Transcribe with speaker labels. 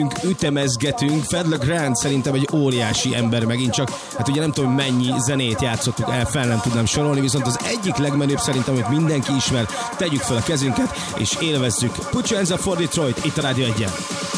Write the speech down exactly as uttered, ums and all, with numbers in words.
Speaker 1: ütemezgetünk. Fred LeGrand szerintem egy óriási ember megint csak. Hát ugye nem tudom, mennyi zenét játszottuk el, fel nem tudnám sorolni, viszont az egyik legmenőbb szerintem, amit mindenki ismer. Tegyük fel a kezünket, és élvezzük. Put your hands up for Detroit, itt a Rádió egyen.